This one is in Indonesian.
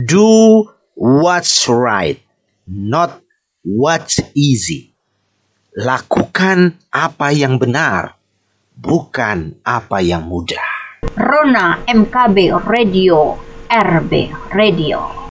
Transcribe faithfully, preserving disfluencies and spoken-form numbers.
Do what's right, not what's easy. Lakukan apa yang benar, bukan apa yang mudah. Rona M K B Radio, R B Radio.